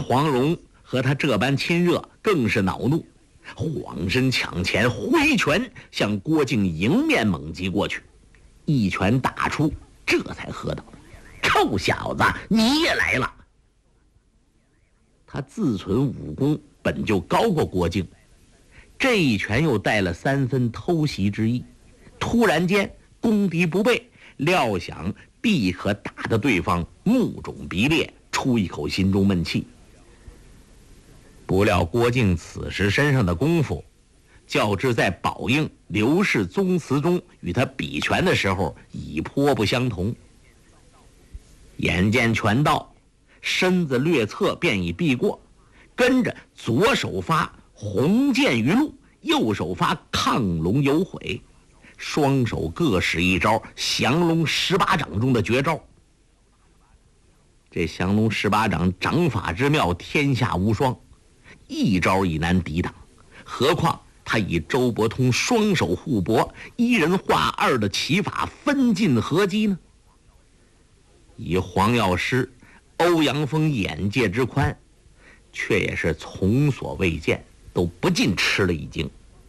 黄蓉和他这般亲热，更是恼怒，晃身抢前，挥拳向郭靖迎面猛击过去，一拳打出，这才喝道：“臭小子，你也来了！”他自存武功本就高过郭靖，这一拳又带了3分偷袭之意，突然间攻敌不备，料想必可打得对方目肿鼻裂，出一口心中闷气。不料郭靖此时身上的功夫，较之在宝应刘氏宗祠中与他比拳的时候已颇不相同。眼见拳到，身子略侧便已避过，跟着左手发红剑鱼露，右手发亢龙有悔，双手各使一招降龙18掌中的绝招。这降龙18掌掌法之妙，天下无双，一招已难抵挡，何况他以周伯通双手互搏，一人化二的奇法分进合击呢？以黄药师、欧阳锋眼界之宽，却也是从所未见，都不禁吃了一惊。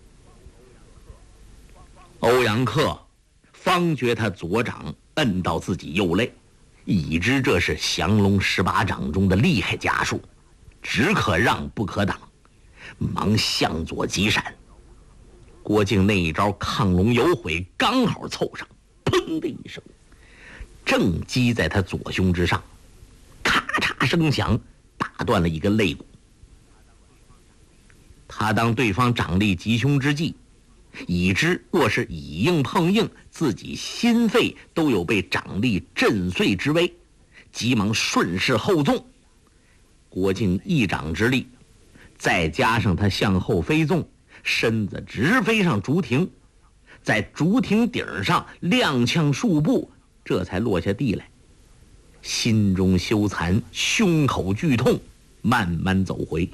欧阳克方觉他左掌摁到自己右肋，已知这是降龙18掌中的厉害家术，只可让不可挡，忙向左急闪。郭靖那一招亢龙有悔刚好凑上，砰的一声，正击在他左胸之上，咔嚓声响，打断了一根肋骨。他当对方掌力击胸之际，已知若是以硬碰硬，自己心肺都有被掌力震碎之危，急忙顺势后纵。郭靖一掌之力，再加上他向后飞纵，身子直飞上竹亭，在竹亭顶上踉跄数步，这才落下地来，心中羞惭，胸口剧痛，慢慢走回。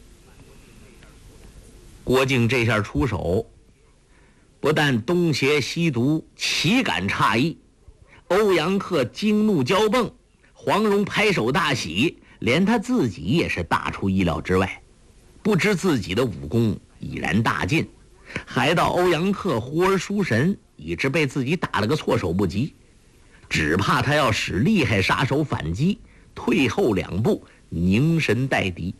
郭靖这下出手，不但东邪西毒，岂敢诧异？欧阳克惊怒交蹦，黄蓉拍手大喜，连他自己也是大出意料之外，不知自己的武功已然大进，还到欧阳克忽而疏神，以致被自己打了个措手不及，只怕他要使厉害杀手反击，退后2步，凝神待敌。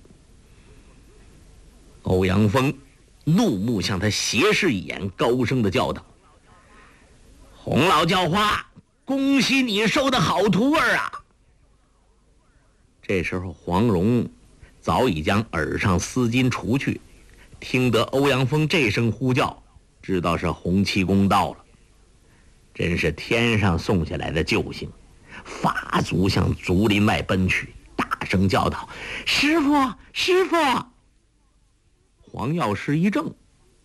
欧阳锋怒目向他斜视一眼，高声的叫道：“洪老叫花，恭喜你收的好徒儿啊！”这时候黄蓉早已将耳上丝巾除去，听得欧阳锋这声呼叫，知道是洪七公到了，真是天上送下来的救星，发足向竹林外奔去，大声叫道：“师傅，师傅！”黄药师一怔，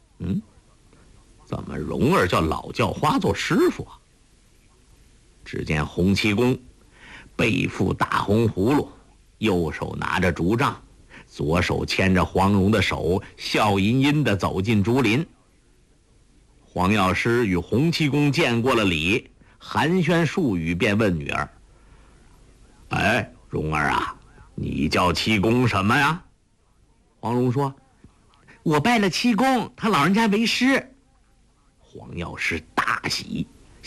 怎么蓉儿叫老叫花做师傅啊？只见洪七公背负大红葫芦，右手拿着竹杖，左手牵着黄蓉的手，笑吟吟地走进竹林。黄药师与洪七公见过了礼，寒暄数语，便问女儿：“哎，蓉儿啊，你叫七公什么呀？”黄蓉说：“我拜了七公，他老人家为师。”黄药师大喜，